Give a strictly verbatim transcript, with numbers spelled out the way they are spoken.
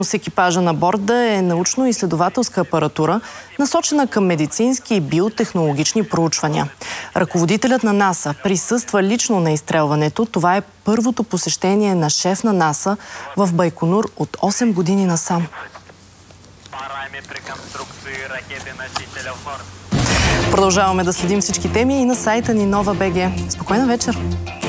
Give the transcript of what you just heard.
С екипажа на борда е научно-изследователска апаратура, насочена към медицински и биотехнологични проучвания. Ръководителят на НАСА присъства лично на изстрелването. Това е първото посещение на шеф на НАСА в Байконур от осем години насам. Продължаваме да следим всички теми и на сайта ни Нова точка би джи. Спокойна вечер!